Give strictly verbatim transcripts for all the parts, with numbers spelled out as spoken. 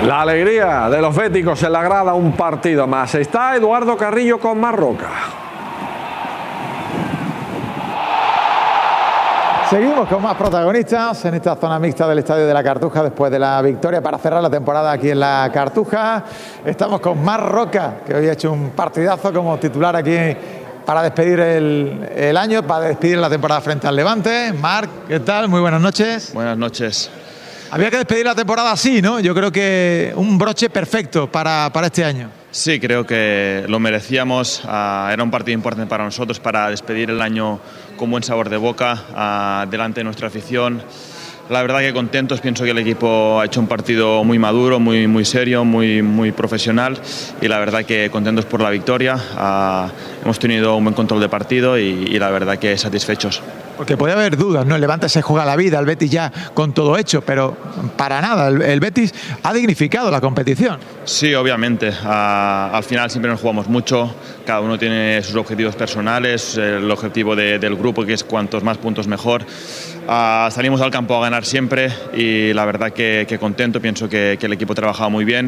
La alegría de los béticos en la grada, un partido más. Está Eduardo Carrillo con Marroca. Seguimos con más protagonistas en esta zona mixta del Estadio de la Cartuja después de la victoria para cerrar la temporada aquí en la Cartuja. Estamos con Marroca, que hoy ha hecho un partidazo como titular aquí para despedir el, el año, para despedir la temporada frente al Levante. Marc, ¿qué tal? Muy buenas noches. Buenas noches. Había que despedir la temporada así, ¿no? Yo creo que un broche perfecto para, para este año. Sí, creo que lo merecíamos. Uh, era un partido importante para nosotros para despedir el año con buen sabor de boca uh, delante de nuestra afición. La verdad que contentos, pienso que el equipo ha hecho un partido muy maduro, muy, muy serio, muy, muy profesional y la verdad que contentos por la victoria. Uh, hemos tenido un buen control de partido y, y la verdad que satisfechos. Porque puede haber dudas, ¿no? El Levante se juega la vida, el Betis ya con todo hecho, pero para nada, el, el Betis ha dignificado la competición. Sí, obviamente. Uh, al final siempre nos jugamos mucho, cada uno tiene sus objetivos personales, el objetivo de, del grupo que es cuantos más puntos mejor. Uh, salimos al campo a ganar siempre y la verdad que, que contento, pienso que, que el equipo ha trabajado muy bien.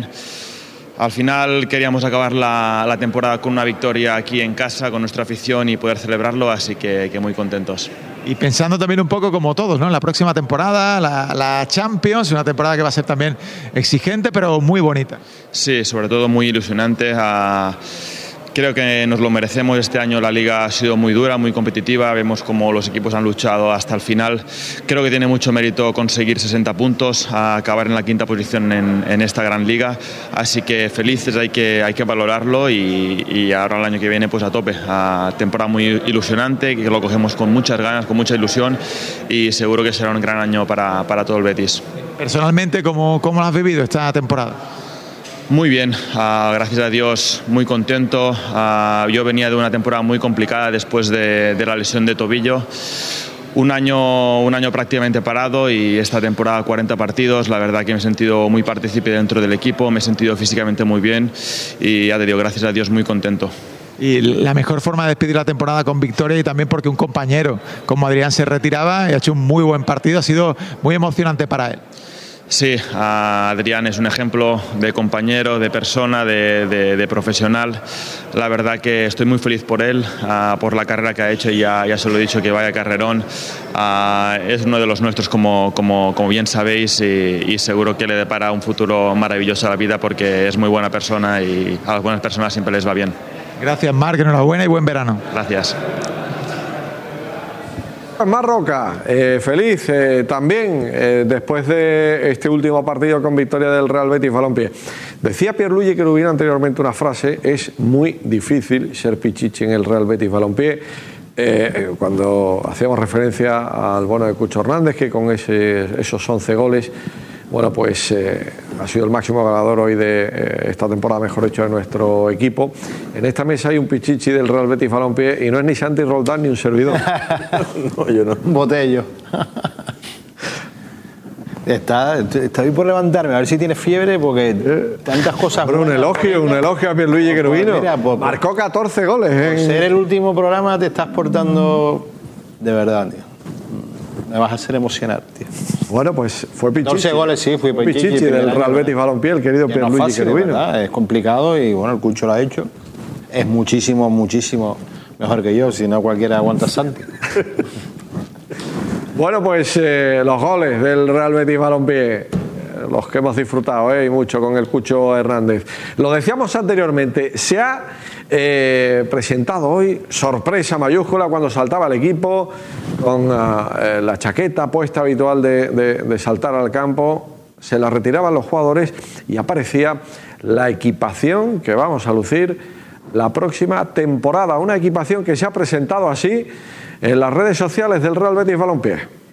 Al final queríamos acabar la, la temporada con una victoria aquí en casa, con nuestra afición y poder celebrarlo, así que, que muy contentos. Y pensando también un poco como todos, ¿no? En la próxima temporada, la, la Champions, una temporada que va a ser también exigente, pero muy bonita. Sí, sobre todo muy ilusionante. Uh, Creo que nos lo merecemos. Este año la Liga ha sido muy dura, muy competitiva. Vemos cómo los equipos han luchado hasta el final. Creo que tiene mucho mérito conseguir sesenta puntos, a acabar en la quinta posición en, en esta gran liga. Así que felices, hay que, hay que valorarlo y, y ahora el año que viene pues a tope. A temporada muy ilusionante, que lo cogemos con muchas ganas, con mucha ilusión y seguro que será un gran año para, para todo el Betis. Personalmente, ¿cómo, cómo lo has vivido esta temporada? Muy bien, uh, gracias a Dios, muy contento. Uh, yo venía de una temporada muy complicada después de, de la lesión de tobillo. Un año, un año prácticamente parado y esta temporada cuarenta partidos. La verdad que me he sentido muy partícipe dentro del equipo, me he sentido físicamente muy bien y ya te digo, gracias a Dios, muy contento. Y la mejor forma de despedir la temporada con victoria y también porque un compañero como Adrián se retiraba y ha hecho un muy buen partido, ha sido muy emocionante para él. Sí, Adrián es un ejemplo de compañero, de persona, de, de, de profesional. La verdad que estoy muy feliz por él, uh, por la carrera que ha hecho y ya, ya se lo he dicho que vaya carrerón. Uh, es uno de los nuestros, como, como, como bien sabéis, y, y seguro que le depara un futuro maravilloso a la vida porque es muy buena persona y a las buenas personas siempre les va bien. Gracias, Marc, enhorabuena y buen verano. Gracias. Marroca, eh, feliz eh, también eh, después de este último partido con victoria del Real Betis Balompié. Decía Pierluigi Cherubín anteriormente una frase: es muy difícil ser pichichi en el Real Betis Balompié. Eh, cuando hacíamos referencia al bono de Cucho Hernández, que con ese, esos once goles, bueno, pues eh, ha sido el máximo ganador hoy de eh, esta temporada, mejor hecho, de nuestro equipo. En esta mesa hay un pichichi del Real Betis Balompié y no es ni Santi Roldán ni un servidor. No, yo no. Un botello. Está, estoy por levantarme, a ver si tienes fiebre, porque eh, tantas cosas... Pero un elogio, un elogio a Pierluigi Cherubino. Pues, marcó catorce goles. Por en... ser el último programa te estás portando de verdad, tío. Me vas a hacer emocionar, tío. Bueno, pues fue pichichi. catorce goles, sí, fui pichichi. Pichichi del Real Betis Balompié, el querido Pierluigi Cherubino. No es complicado y bueno, el Cucho lo ha hecho. Es muchísimo, muchísimo mejor que yo, si no cualquiera aguanta Santi. Bueno, pues eh, los goles del Real Betis Balompié, eh, los que hemos disfrutado eh, y mucho con el Cucho Hernández. Lo decíamos anteriormente, se ha eh, presentado hoy sorpresa mayúscula cuando saltaba el equipo con uh, la chaqueta puesta habitual de, de, de saltar al campo. Se la retiraban los jugadores y aparecía la equipación que vamos a lucir la próxima temporada. Una equipación que se ha presentado así en las redes sociales del Real Betis Balompié.